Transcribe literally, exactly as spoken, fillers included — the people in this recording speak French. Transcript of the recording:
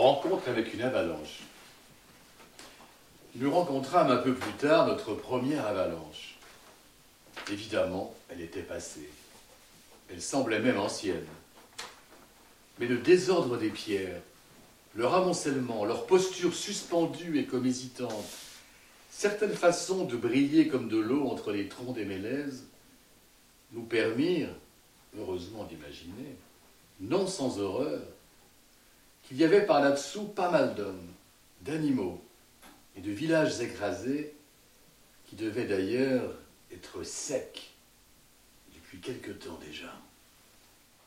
Rencontre avec une avalanche. Nous rencontrâmes un peu plus tard notre première avalanche. Évidemment, elle était passée. Elle semblait même ancienne. Mais le désordre des pierres, leur amoncellement, leur posture suspendue et comme hésitante, certaines façons de briller comme de l'eau entre les troncs des mélèzes, nous permirent, heureusement d'imaginer, non sans horreur, qu'il y avait par là-dessous pas mal d'hommes, d'animaux et de villages écrasés qui devaient d'ailleurs être secs depuis quelque temps déjà.